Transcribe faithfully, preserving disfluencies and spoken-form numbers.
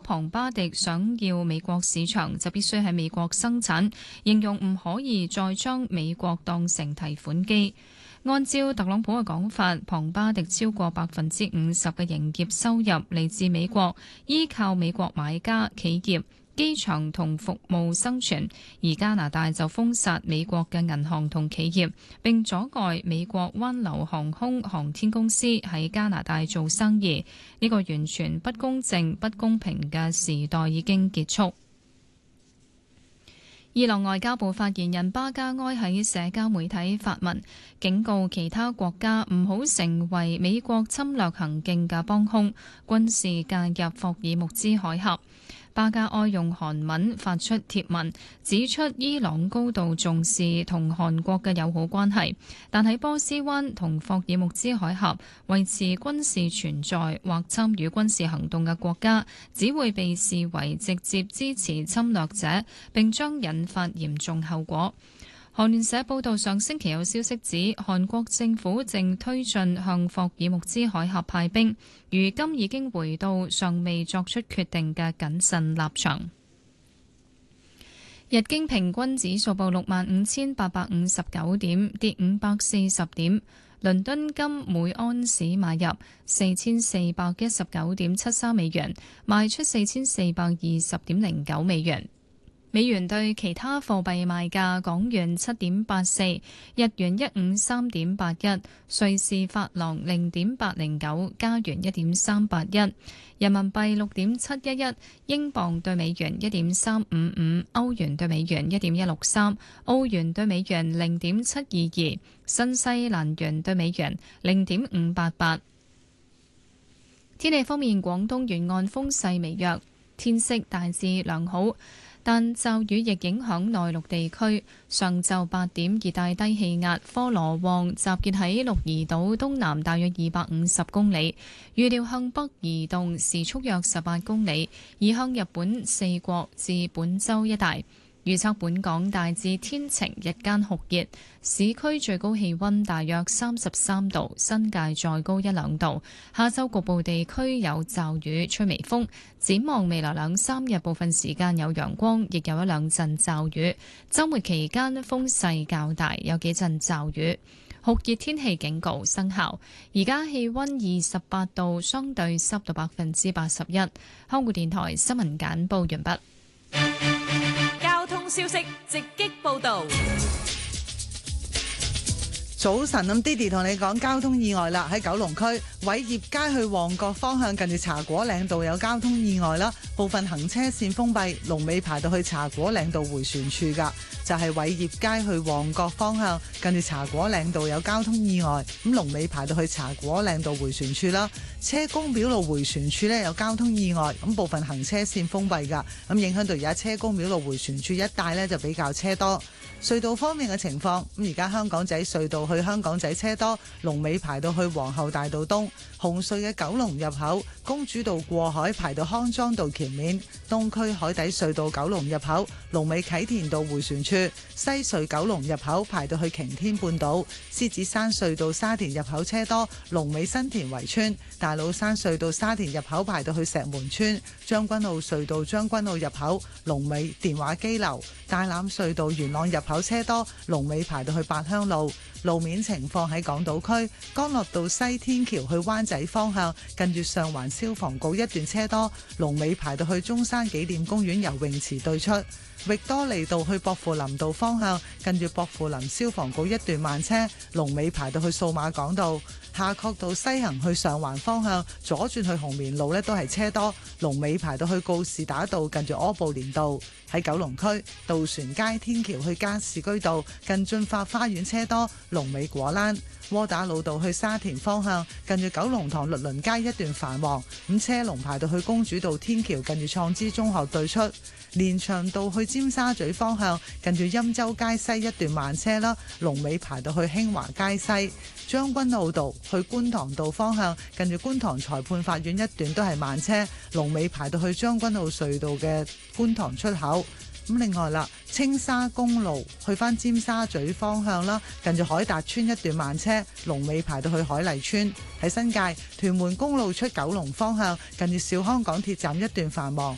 龐巴迪想要美國市場，就必須喺美國生產，形容唔可以再將美國當成提款機。按照特朗普嘅講法，龐巴迪超過百分之五十嘅營業收入嚟自美國，依靠美國買家、企業、機場同服務生存，而加拿大就封殺美國嘅銀行同企業，並阻礙美國灣流航空航天公司喺加拿大做生意。呢個完全不公正、不公平嘅時代已經結束。伊朗外交部發言人巴加埃喺社交媒體發文，警告其他國家唔好成為美國侵略行徑嘅幫兇，軍事介入霍爾木茲海峽。巴加埃用韓文發出貼文，指出伊朗高度重視同韓國嘅友好關係，但喺波斯灣同霍爾木茲海峽維持軍事存在或參與軍事行動嘅國家，只會被視為直接支持侵略者，並將引發嚴重後果。韓聯社報道，上星期有消息指，韓國政府正推進向霍爾木茲海峽派兵，如今已經回到尚未作出決定嘅謹慎立場。日經平均指數報六萬五千八百五十九點，跌五百四十點。倫敦金每安士買入四千四百一十九點七三美元，賣出四千四百二十點零九美元。美元對其他貨幣賣價：港元七點八四，日元一五三點八一，瑞士法郎零點八零九，加元一點三八一，人民幣六點七一一，英鎊對美元一點三五五，歐元對美元一點一六三，澳元對美元零點七二二，新西蘭元對美元零點五八八。天氣方面，廣東沿岸風勢微弱，天色大致良好，但驟雨亦影響內陸地區。上晝八點，熱帶低氣壓科羅旺集結喺鹿兒島東南大約二百五十公里，預料向北移動，時速約十八公里，移向日本四國至本州一帶。預測本港大致天晴，日間酷熱，市區最高氣溫大約三十三度，新界再高一兩度。下週局部地區有驟雨，吹微風。展望未來兩三日，部分時間有陽光，亦有一兩陣驟雨。週末期間風勢較大，有幾陣驟雨。酷熱天氣警告生效。而家氣溫二十八度，相對濕度百分之八十一。香港電台新聞簡報完畢。 消息直擊報道。 早晨，咁 Didi 同你講交通意外啦，喺九龍區偉業街去旺角方向，近住茶果嶺道有交通意外啦，部分行車線封閉，龍尾排到去茶果嶺道迴旋處噶，就係偉業街去旺角方向，近住茶果嶺道有交通意外，咁龍尾排到去茶果嶺道迴旋處啦。車公廟路迴旋處呢有交通意外，咁部分行車線封閉噶，咁影響到而家車公廟路迴旋處一帶呢就比較車多。隧道方面嘅情況，咁而家香港仔隧道去香港仔車多，龍尾排到去皇后大道東。紅隧嘅九龍入口公主道過海排到康莊道橋面，東區海底隧道九龍入口龍尾啟田道迴旋處，西隧九龍入口排到去擎天半島。獅子山隧道沙田入口車多，龍尾新田圍村。大老山隧道沙田入口排到去石門村。將軍澳隧道將軍澳入口龍尾電話機樓。大欖隧道元朗入口車多，龍尾排到去八鄉路。路面情況喺港島區，干諾道西天橋去灣仔方向，近住上環消防局一段車多，龍尾排到去中山紀念公園游泳池對出。域多利道去薄扶林道方向，近住薄扶林消防局一段慢車，龍尾排到去數碼港道。夏慤道西行去上環方向，左轉去紅棉路呢都係車多，龍尾排到去告士打道，近住柯布連道。喺九龍區渡船街天橋去加士居道，近駿發花園車多，龍尾果欄。窩打老道去沙田方向，近住九龍塘律倫街一段繁忙，咁車龍排到去公主道天橋，近住創知中學對出。連翔道去尖沙咀方向，近住欽州街西一段慢車啦，龍尾排到去興華街西。將軍澳道去觀塘道方向，近住觀塘裁判法院一段都係慢車，龍尾排到去將軍澳隧道嘅觀塘出口。咁另外啦，青沙公路去返尖沙咀方向啦，近住海達村一段慢車，龍尾排到去海麗村。喺新界屯門公路出九龍方向，近住兆康港鐵站一段繁忙，